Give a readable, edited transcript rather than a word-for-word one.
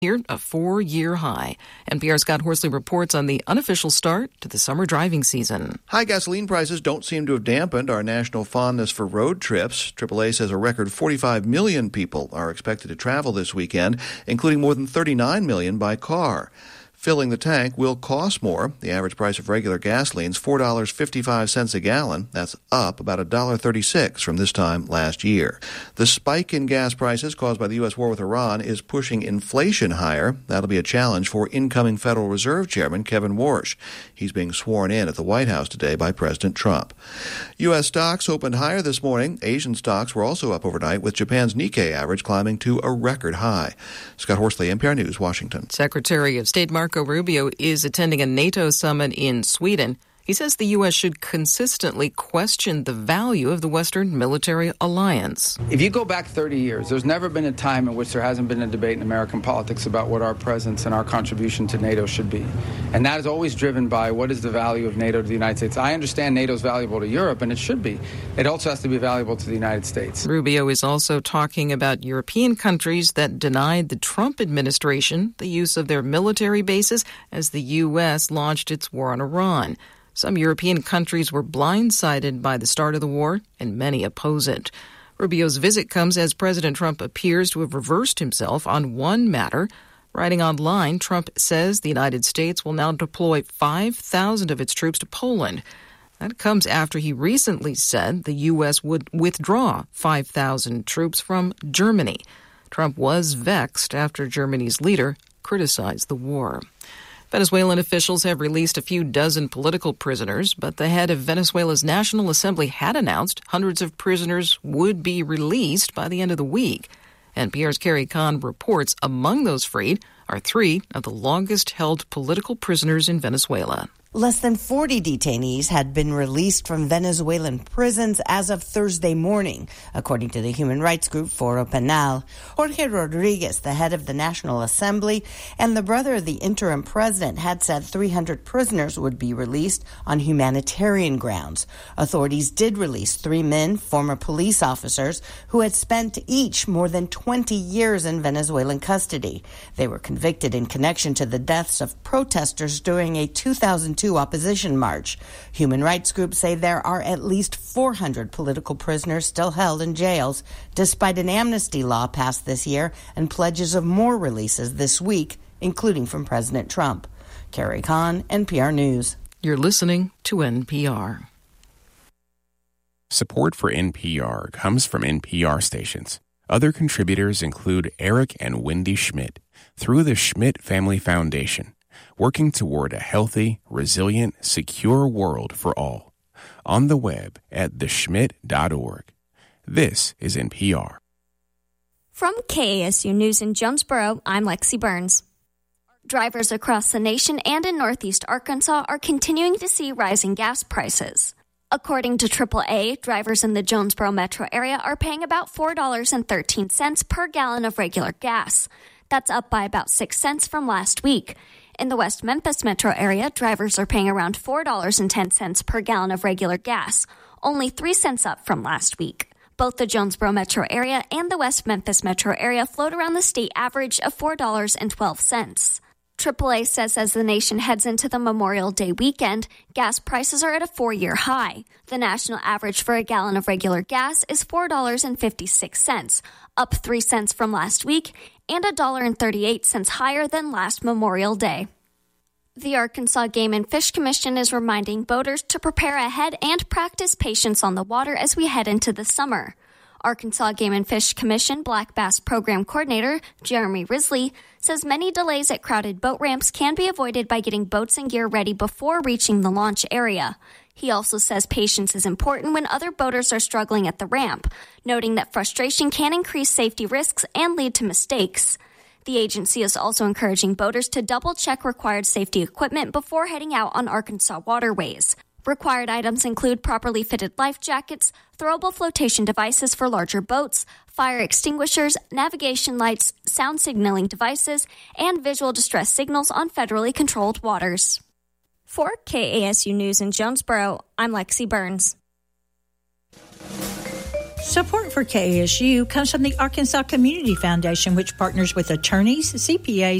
Here, a 4-year high. NPR's Scott Horsley reports on the unofficial start to the summer driving season. High gasoline prices don't seem to have dampened our national fondness for road trips. AAA says a record 45 million people are expected to travel this weekend, including more than 39 million by car. Filling the tank will cost more. The average price of regular gasoline is $4.55 a gallon. That's up about $1.36 from this time last year. The spike in gas prices caused by the U.S. war with Iran is pushing inflation higher. That'll be a challenge for incoming Federal Reserve Chairman Kevin Warsh. He's being sworn in at the White House today by President Trump. U.S. stocks opened higher this morning. Asian stocks were also up overnight, with Japan's Nikkei average climbing to a record high. Scott Horsley, NPR News, Washington. Secretary of State Marco Rubio is attending a NATO summit in Sweden. He says the U.S. should consistently question the value of the Western military alliance. If you go back 30 years, there's never been a time in which there hasn't been a debate in American politics about what our presence and our contribution to NATO should be. And that is always driven by what is the value of NATO to the United States. I understand NATO is valuable to Europe, and it should be. It also has to be valuable to the United States. Rubio is also talking about European countries that denied the Trump administration the use of their military bases as the U.S. launched its war on Iran. Some European countries were blindsided by the start of the war, and many oppose it. Rubio's visit comes as President Trump appears to have reversed himself on one matter. Writing online, Trump says the United States will now deploy 5,000 of its troops to Poland. That comes after he recently said the U.S. would withdraw 5,000 troops from Germany. Trump was vexed after Germany's leader criticized the war. Venezuelan officials have released a few dozen political prisoners, but the head of Venezuela's National Assembly had announced hundreds of prisoners would be released by the end of the week. NPR's Carrie Kahn reports among those freed are 3 of the longest-held political prisoners in Venezuela. Less than 40 detainees had been released from Venezuelan prisons as of Thursday morning, according to the human rights group Foro Penal. Jorge Rodriguez, the head of the National Assembly, and the brother of the interim president had said 300 prisoners would be released on humanitarian grounds. Authorities did release 3 men, former police officers, who had spent each more than 20 years in Venezuelan custody. They were convicted in connection to the deaths of protesters during a 2002 opposition march. Human rights groups say there are at least 400 political prisoners still held in jails, despite an amnesty law passed this year and pledges of more releases this week, including from President Trump. Carrie Kahn, NPR News. You're listening to NPR. Support for NPR comes from NPR stations. Other contributors include Eric and Wendy Schmidt through the Schmidt Family Foundation, working toward a healthy, resilient, secure world for all. On the web at theschmidt.org. This is NPR. From KASU News in Jonesboro, I'm Lexi Burns. Drivers across the nation and in Northeast Arkansas are continuing to see rising gas prices. According to AAA, drivers in the Jonesboro metro area are paying about $4.13 per gallon of regular gas. That's up by about 6 cents from last week. In the West Memphis metro area, drivers are paying around $4.10 per gallon of regular gas, only 3 cents up from last week. Both the Jonesboro metro area and the West Memphis metro area float around the state average of $4.12. AAA says as the nation heads into the Memorial Day weekend, gas prices are at a 4-year high. The national average for a gallon of regular gas is $4.56, up 3 cents from last week, and $1.38 higher than last Memorial Day. The Arkansas Game and Fish Commission is reminding boaters to prepare ahead and practice patience on the water as we head into the summer. Arkansas Game and Fish Commission Black Bass Program Coordinator Jeremy Risley says many delays at crowded boat ramps can be avoided by getting boats and gear ready before reaching the launch area. He also says patience is important when other boaters are struggling at the ramp, noting that frustration can increase safety risks and lead to mistakes. The agency is also encouraging boaters to double-check required safety equipment before heading out on Arkansas waterways. Required items include properly fitted life jackets, throwable flotation devices for larger boats, fire extinguishers, navigation lights, sound signaling devices, and visual distress signals on federally controlled waters. For KASU News in Jonesboro, I'm Lexi Burns. Support for KASU comes from the Arkansas Community Foundation, which partners with attorneys, CPAs,